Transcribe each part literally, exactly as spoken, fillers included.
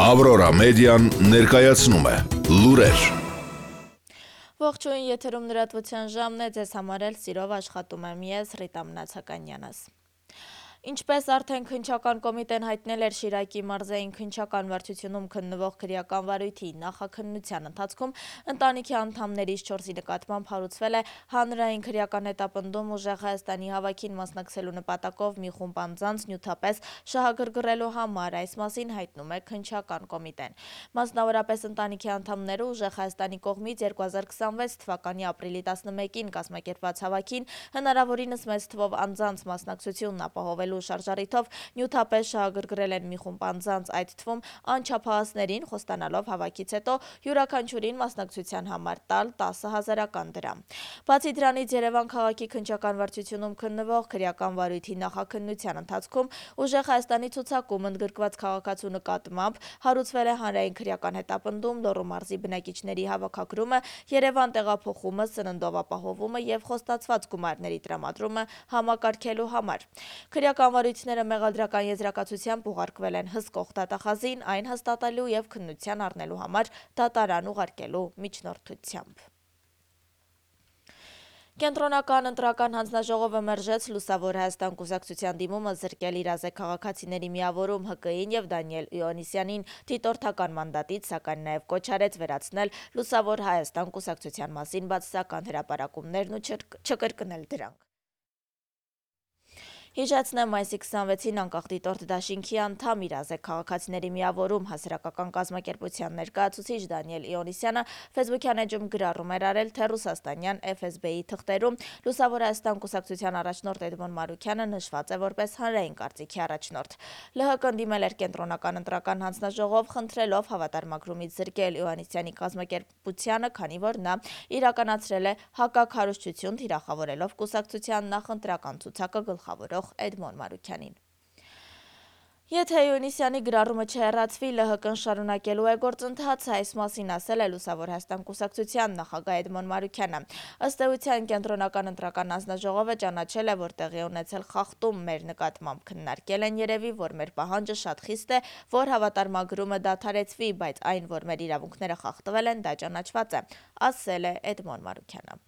Ավրորա մեդիան ներկայացնում է լուրեր։ Ողջույն, եթերում լրատվության ժամն է, ձեզ համար էլ սիրով աշխատում եմ ես, Ռիտա Մնացականյանս։ Ինչպես արդեն քննչական կոմիտեն հայտնել էր Շիրակի մարզային քննչական վարչությունում քննվող քրեական վարույթի նախաքննության ընթացքում, ընտանիքի անդամներից չորսի նկատմամբ հարուցվել է հանրային քրեական հետապնդում ուժեղ Հայաստանի հավաքին մասնակցելու նպատակով մի խումբ անձանց նյութապես շահագրգռելու համար, այս մասին հայտնում է քննչական կոմիտեն։ Մասնավորապես ընտանիքի անդամները ուժեղ Հայաստանի կողմից երկու հազար քսանվեց թվականի ապրիլի տասնմեկին կազմակերպված հավաքին հնարավորինս մեծ թվով անձանց մասնակցությունն ապահովելու շարժառիթով նյութապես շահագրգռել են մի խումբ անձանց, այդ թվում անչափահասներին, խոստանալով հավաքից հետո յուրաքանչյուրին մասնակցության համար տալ տասը հազարական դրամ։ Բացի դրանից Երևան քաղաքի քննչական վարչությունում քննվող քրեական վարույթի նախաքննության ընթացքում ուժեղ Հայաստանի ցուցակում ընդգրկված քաղաքացու նկատմամբ հարուցվել է հանրային քրեական հետապնդում, Լոռու մարզի բնակիչների հավաքագրումը, Երևան տեղափոխումը, սննդով ապահովումը եւ խոստացված գումարների տրամադրումը համակարգելու համար։ Քրեական վարույթները մեղադրական եզրակացությամբ ուղարկվել են հսկող դատախազին, այն հաստատելու եւ քննության առնելու համար դատարան ուղարկելու միջնորդությամբ։ Կենտրոնական ընտրական հանձնաժողովը մերժեց Լուսավոր Հայաստան կուսակցության դիմումը զրկել իրազեկ քաղաքացիների միավորում Հ Կ I-ին եւ Դանիել Իոնիսյանին դիտորդական մանդատից, սակայն նաեւ կոչ արեց վերացնել Լուսավոր Հայաստան կուսակցության մասին բացասական հրապարակումներն ու չկրկնել դրանք։ Հիշեցնեմ, մայիսի քսանվեցին անկախ դիտորդ դաշինքի անդամ իրազեկ քաղաքացիների միավորում հասարակական կազմակերպության ներկայացուցիչ Դանիել Իոնիսյանը ֆեյսբուքյան էջում գրառում էր արել, թե ռուսաստանյան F S B-ի թղթերում Լուսավոր Հայաստան կուսակցության առաջնորդ Էդմոն Մարուքյանը նշված է որպես հանրային կարծիքի առաջնորդ։ L H K-ն դիմել էր կենտրոնական ընտրական հանձնաժողով, խնդրելով հավատարմագրումից զրկել Իոնիսյանի կազմակերպությանը, քանի որ նա իրականացրել է հակաքարոզչություն, թիրախավորելով կուսակցության նախընտրական ցուցակը գլխավորող Էդմոն Մարուքյանին։ Եթե Իոնիսյանի գրառումը չհեռացվի, L H K-ն շարունակելու է գործընթացը, այս մասին ասել է Լուսավոր Հայաստան կուսակցության նախագահ Էդմոն Մարուքյանը։ Ըստ էության կենտրոնական ընտրական հանձնաժողովը ճանաչել է, որ տեղի ունեցել խախտում մեր նկատմամբ, քննարկել են երևի, որ մեր պահանջը շատ խիստ է, որ հավատարմագրումը դադարեցվի, բայց այն, որ մեր իրավունքները խախտվել են, դա ճանաչված է, ասել է Էդմոն Մարուքյանը։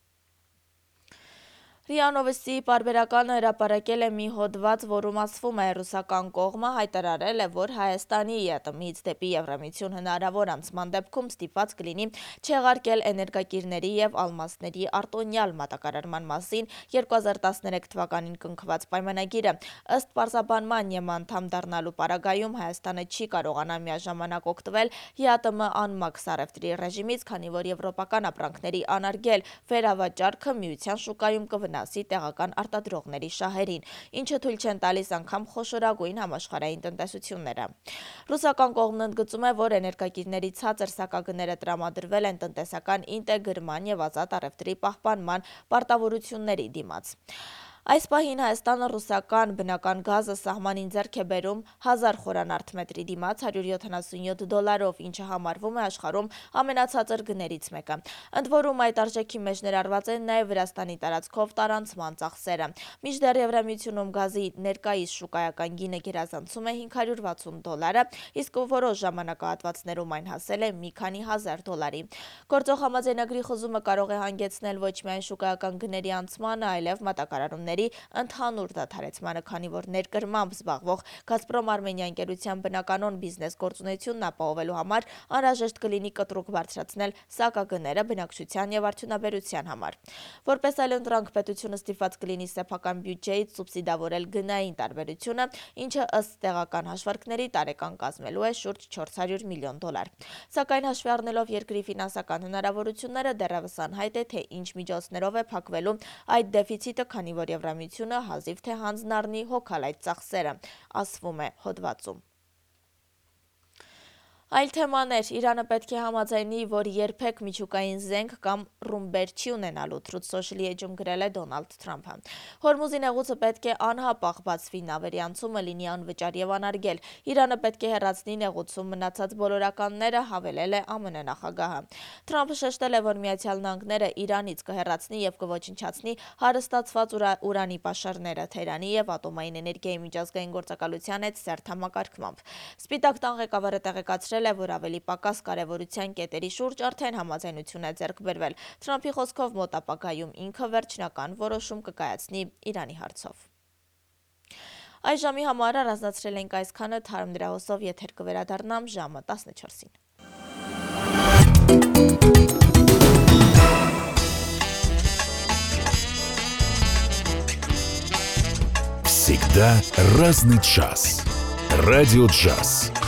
ՌԻԱ Նովոստիի պարբերականը հրապարակել է մի հոդված, որում ասվում է, ռուսական կողմը հայտարարել է, որ Հայաստանի Ի Ա ՏՄ Ի-ից դեպի Եվրամիություն հնարավոր անցման դեպքում ստիպված կլինի չեղարկել էներգակիրների եւ ալմասների արտոնյալ մատակարարման մասին երկու հազար տասներեք թվականին կնքված պայմանագիրը։ Ըստ պարզաբանման, ԵՄ անդամ դառնալու պարագայում Հայաստանը չի կարողանա միաժամանակ օգտվել Ի Ա ՏՄ անմաքս առևտրի ռեժիմից, քանի որ եվրոպական ապրանքների անարգել վերավաճառքը միության շուկայում կվնասի տեղական արտադրողների շահերին, ինչը թույլ չեն տալիս անգամ խոշորագույն համաշխարհային տնտեսությունները։ Ռուսական կողմն ընդգծում է, որ էներգակիրների ցածր սակագները տրամադրվել են տնտեսական ինտեգրման եւ ազատ առևտրի պահպանման պարտավորությունների դիմաց։ Այս պահին Հայաստանը ռուսական բնական գազը սահմանին ձեռք է բերում հազար խորանարդ մետրի դիմաց հարյուր յոթանասունյոթ դոլարով, ինչը համարվում է աշխարհում ամենացածր գներից մեկը։ Ընդ որում այդ արժեքի մեջ ներառված են նաև Վրաստանի տարածքով տարանցման ծախսերը։ Մինչդեռ Եվրամիությունում գազի ներկայիս շուկայական գինը գերազանցում է հինգ հարյուր վաթսուն դոլարը, իսկ որոշ ժամանակահատվածներում այն հասել է մի քանի հազար դոլարի։ Գործող համաձայնագրի խզումը կարող է հանգեցնել ոչ միայն շուկայական գների անցմանը, այլև մատակարարումների ընդհանուր դադարեցմանը, քանի որ ներկրմամբ զբաղվող Գազպրոմ Արմենիա ընկերության բնականոն բիզնես գործունեությունն ապահովելու համար անհրաժեշտ կլինի կտրուկ բարձրացնել սակագները բնակչության եւ արդյունաբերության համար։ Որպես այլընտրանք պետությունը ստիպված կլինի սեփական բյուջեից սուբսիդավորել գնային տարբերությունը, ինչը ըստ տեղական հաշվարկների տարեկան կազմելու է շուրջ չորս հարյուր միլիոն դոլար։ Սակայն հաշվի առնելով երկրի ֆինանսական հնարավորությունները, դեռևս անհայտ է, թե ինչ միջոցներով է փակվելու այդ դեֆիցիտը, քանի որ Եվրամիությունը հազիվ թե հանձն առնի հոգալ այդ ծախսերը, ասվում է հոդվածում։ Այլ թեմաներ Իրանը պետք է համաձայնի, որ երբեք միջուկային զենք կամ ռումբեր չի ունենալու, Truth Social-ի էջում գրել է Դոնալդ Թրամփը։ Հորմուզի նեղուցը պետք է անհապաղ բացվի, նավերի անցումը լինի անվճար եւ անարգել։ Իրանը պետք է հեռացնի նեղուցում մնացած բոլորականները, հավելել է ԱՄՆ նախագահը։ Թրամփը շեշտել է, որ Միացյալ Նահանգները Իրանից կհեռացնի եւ կոչնչացնի հարստացված ուրանի պաշարները Թեհրանի եւ ատոմային էներգիայի միջազգային գործակալության հետ սերտ համակարգմամբ։ Սպիտակ տան ղեկավարը տեղեկացրել է, որ ավելի պակաս կարևորության կետերի շուրջ արդեն համաձայնություն է ձեռք բերվել։ Թրամփի խոսքով մոտ ապագայում ինքը վերջնական որոշում կկայացնի Իրանի հարցով։ Այս ժամի համար առանձնացրել ենք այսքանը, թարմ դրահոսով եթեր կվերադառնամ ժամը տասնչորսին։ Всегда разный час. Радио Джаз.